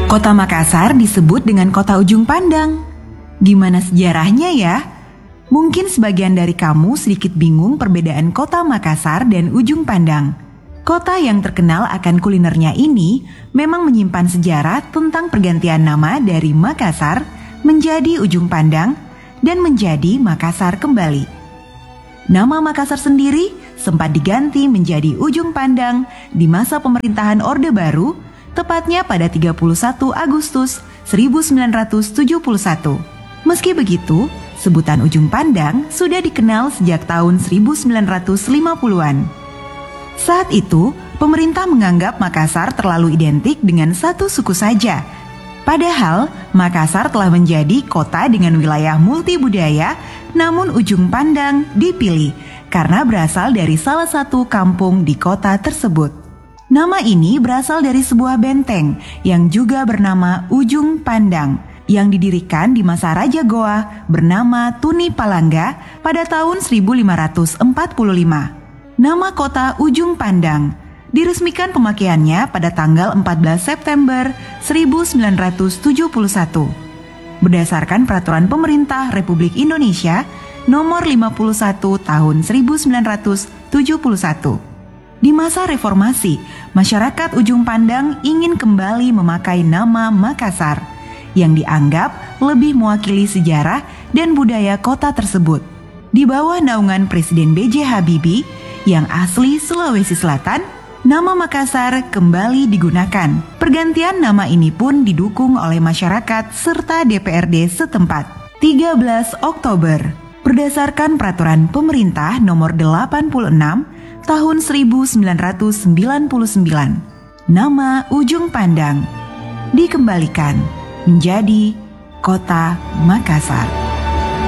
Kota Makassar disebut dengan kota ujung pandang. Gimana sejarahnya ya? Mungkin sebagian dari kamu sedikit bingung perbedaan kota Makassar dan ujung pandang. Kota yang terkenal akan kulinernya ini memang menyimpan sejarah tentang pergantian nama dari Makassar menjadi ujung pandang dan menjadi Makassar kembali. Nama Makassar sendiri sempat diganti menjadi ujung pandang di masa pemerintahan Orde Baru, tepatnya pada 31 Agustus 1971. Meski begitu, sebutan ujung pandang sudah dikenal sejak tahun 1950-an. Saat itu, pemerintah menganggap Makassar terlalu identik dengan satu suku saja. Padahal, Makassar telah menjadi kota dengan wilayah multibudaya, namun ujung pandang dipilih karena berasal dari salah satu kampung di kota tersebut. Nama ini berasal dari sebuah benteng yang juga bernama Ujung Pandang yang didirikan di masa Raja Goa bernama Tuni Palangga pada tahun 1545. Nama kota Ujung Pandang diresmikan pemakaiannya pada tanggal 14 September 1971 berdasarkan Peraturan Pemerintah Republik Indonesia Nomor 51 Tahun 1971. Di masa reformasi, masyarakat Ujung Pandang ingin kembali memakai nama Makassar yang dianggap lebih mewakili sejarah dan budaya kota tersebut. Di bawah naungan Presiden B.J. Habibie yang asli Sulawesi Selatan, nama Makassar kembali digunakan. Pergantian nama ini pun didukung oleh masyarakat serta DPRD setempat. 13 Oktober, berdasarkan Peraturan Pemerintah Nomor 86 Tahun 1999, nama Ujung Pandang dikembalikan menjadi Kota Makassar.